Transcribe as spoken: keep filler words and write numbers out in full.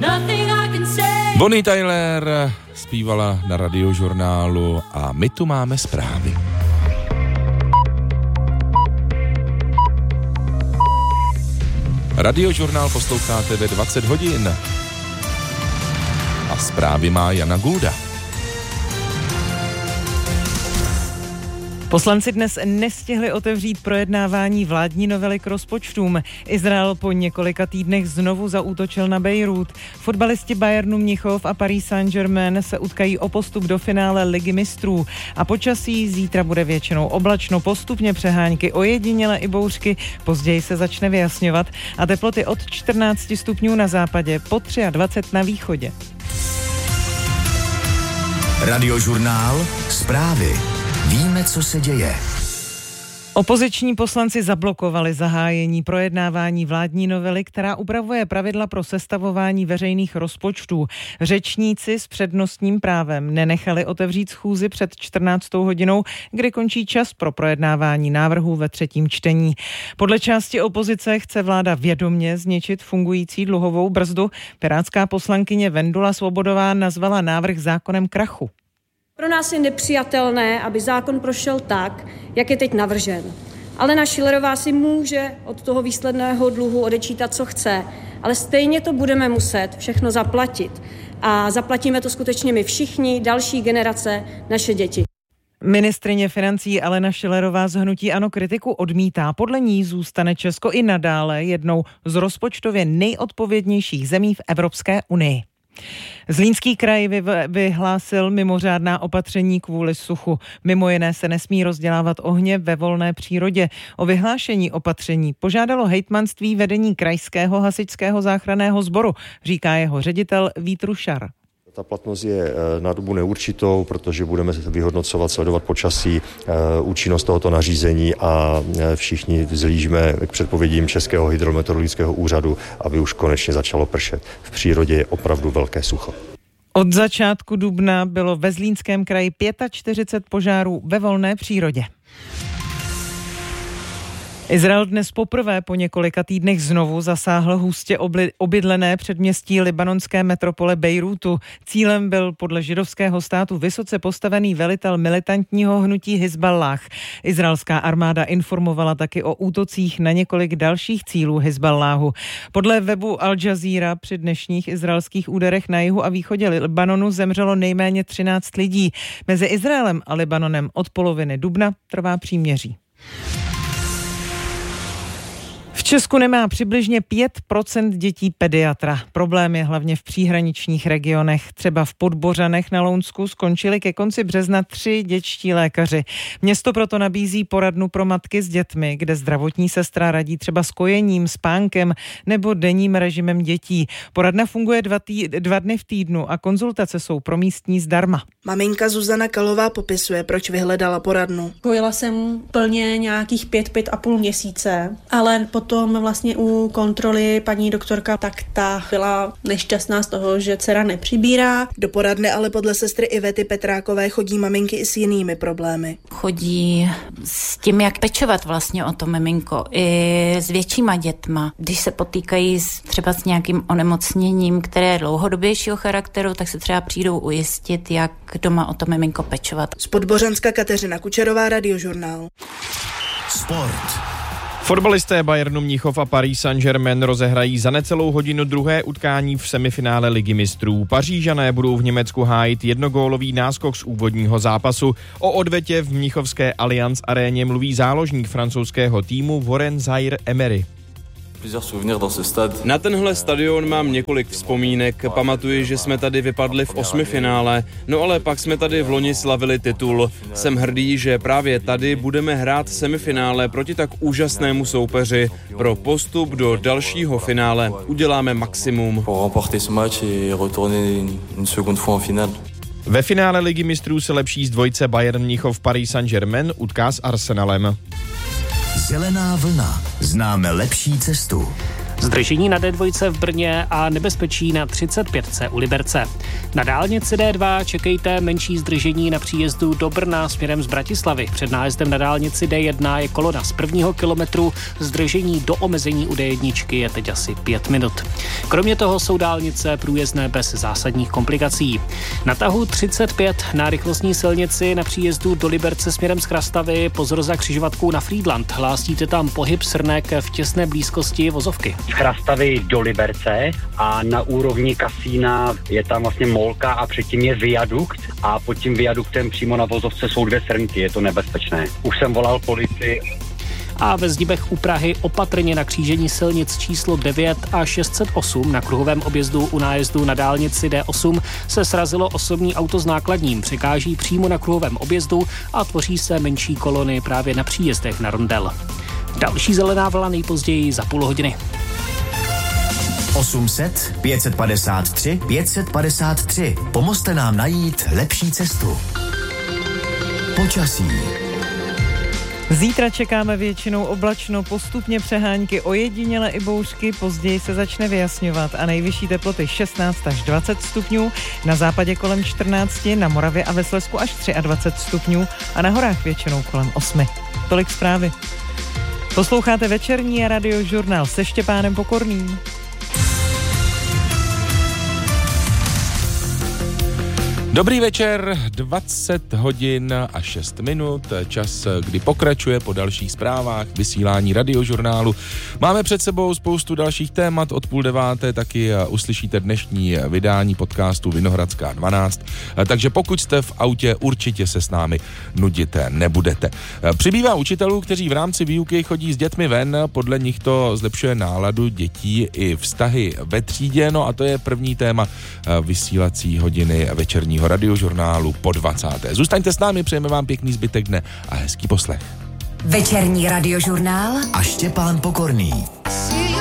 Bonnie Tyler zpívala na Radiožurnálu a my tu máme zprávy. Radiožurnál posloucháte ve dvacet hodin a zprávy má Jana Gulda. Poslanci dnes nestihli otevřít projednávání vládní novely k rozpočtům. Izrael po několika týdnech znovu zaútočil na Bejrút. Fotbalisti Bayernu Mnichov a Paris Saint-Germain se utkají o postup do finále Ligy mistrů. A počasí zítra bude většinou oblačno, postupně přehánky, ojediněle i bouřky, později se začne vyjasňovat a teploty od čtrnáct stupňů na západě, po dvacet tři na východě. Radiožurnál, zprávy. Víme, co se děje. Opoziční poslanci zablokovali zahájení projednávání vládní novely, která upravuje pravidla pro sestavování veřejných rozpočtů. Řečníci s přednostním právem nenechali otevřít schůzi před čtrnáctou hodinou, kdy končí čas pro projednávání návrhů ve třetím čtení. Podle části opozice chce vláda vědomě zničit fungující dluhovou brzdu. Pirátská poslankyně Vendula Svobodová nazvala návrh zákonem krachu. Pro nás je nepřijatelné, aby zákon prošel tak, jak je teď navržen. Alena Schillerová si může od toho výsledného dluhu odečítat, co chce, ale stejně to budeme muset všechno zaplatit. A zaplatíme to skutečně my všichni, další generace, naše děti. Ministryně financí Alena Schillerová z hnutí ANO kritiku odmítá. Podle ní zůstane Česko i nadále jednou z rozpočtově nejodpovědnějších zemí v Evropské unii. Zlínský kraj vyhlásil mimořádná opatření kvůli suchu. Mimo jiné se nesmí rozdělávat ohně ve volné přírodě. O vyhlášení opatření požádalo hejtmanství vedení krajského hasičského záchranného sboru, říká jeho ředitel Vít Rušar. Ta platnost je na dobu neurčitou, protože budeme vyhodnocovat, sledovat počasí, účinnost tohoto nařízení a všichni vzhlížíme k předpovědím Českého hydrometeorologického úřadu, aby už konečně začalo pršet. V přírodě je opravdu velké sucho. Od začátku dubna bylo ve Zlínském kraji čtyřicet pět požárů ve volné přírodě. Izrael dnes poprvé po několika týdnech znovu zasáhl hustě obydlené předměstí libanonské metropole Bejrútu. Cílem byl podle židovského státu vysoce postavený velitel militantního hnutí Hizballáh. Izraelská armáda informovala taky o útocích na několik dalších cílů Hizballáhu. Podle webu Al Jazeera při dnešních izraelských úderech na jihu a východě Libanonu zemřelo nejméně třináct lidí. Mezi Izraelem a Libanonem od poloviny dubna trvá příměří. V Česku nemá přibližně pět procent dětí pediatra. Problém je hlavně v příhraničních regionech. Třeba v Podbořanech na Lounsku skončili ke konci března tři dětští lékaři. Město proto nabízí poradnu pro matky s dětmi, kde zdravotní sestra radí třeba s kojením, spánkem nebo denním režimem dětí. Poradna funguje dva, tý, dva dny v týdnu a konzultace jsou pro místní zdarma. Maminka Zuzana Kalová popisuje, proč vyhledala poradnu. Kojila jsem plně nějakých pět, pět a půl měsíce, ale potom vlastně u kontroly paní doktorka, tak ta byla nešťastná z toho, že dcera nepřibírá. Do poradny ale podle sestry Ivety Petrákové chodí maminky i s jinými problémy. Chodí s tím, jak pečovat vlastně o to miminko, i s většíma dětma. Když se potýkají s, třeba s nějakým onemocněním, které je dlouhodobějšího charakteru, tak se třeba přijdou ujistit, jak doma o to miminko pečovat. Z Podbořanska Kateřina Kučerová, Radiožurnál. Sport. Fotbalisté Bayernu Mnichov a Paris Saint-Germain rozehrají za necelou hodinu druhé utkání v semifinále Ligy mistrů. Pařížané budou v Německu hájit jednogólový náskok z úvodního zápasu. O odvetě v mnichovské Allianz aréně mluví záložník francouzského týmu Warren Zaïre-Emery. Na tenhle stadion mám několik vzpomínek. Pamatuji, že jsme tady vypadli v osmifinále, no ale pak jsme tady v loni slavili titul. Jsem hrdý, že právě tady budeme hrát semifinále proti tak úžasnému soupeři. Pro postup do dalšího finále uděláme maximum. Ve finále Ligy mistrů se lepší z dvojce Bayern Mnichov Paris Saint-Germain utká s Arsenalem. Zelená vlna. Známe lepší cestu. Zdržení na D dva v Brně a nebezpečí na třicet pět u Liberce. Na dálnici D dva čekejte menší zdržení na příjezdu do Brna směrem z Bratislavy. Před nájezdem na dálnici D jedna je kolona z prvního kilometru, zdržení do omezení u D jedna je teď asi pět minut. Kromě toho jsou dálnice průjezdné bez zásadních komplikací. Na tahu třicet pět na rychlostní silnici na příjezdu do Liberce směrem z Krastavy pozor za křižovatkou na Frýdlant. Hlásíte tam pohyb srnek v těsné blízkosti vozovky. Z Krastavy do Liberce a na úrovni kasína je tam vlastně molka a předtím je viadukt a pod tím viaduktem přímo na vozovce jsou dvě srnky, je to nebezpečné. Už jsem volal policii. A ve Zdibech u Prahy opatrně na křížení silnic číslo devět a šest set osm na kruhovém objezdu u nájezdu na dálnici D osm se srazilo osobní auto s nákladním. Překáží přímo na kruhovém objezdu a tvoří se menší kolony právě na příjezdech na rondel. Další zelená vlna nejpozději za půl hodiny. osm set, pět set padesát tři, pět set padesát tři. Pomozte nám najít lepší cestu. Počasí. Zítra čekáme většinou oblačno, postupně přehánky, ojediněle i bouřky, později se začne vyjasňovat a nejvyšší teploty šestnáct až dvacet stupňů, na západě kolem čtrnáct, na Moravě a ve Slezsku až dvacet tři stupňů a na horách většinou kolem osm. Tolik zprávy. Posloucháte večerní radiožurnál se Štěpánem Pokorným. Dobrý večer, dvacet hodin a šest minut, čas, kdy pokračuje po dalších zprávách vysílání radiožurnálu. Máme před sebou spoustu dalších témat, od půl deváté taky uslyšíte dnešní vydání podcastu Vinohradská dvanáct, takže pokud jste v autě, určitě se s námi nudit nebudete. Přibývá učitelů, kteří v rámci výuky chodí s dětmi ven, podle nich to zlepšuje náladu dětí i vztahy ve třídě, no a to je první téma vysílací hodiny večerního radiožurnálu po dvacáté. Zůstaňte s námi, přejeme vám pěkný zbytek dne a hezký poslech. Večerní radiožurnál a Štěpán Pokorný.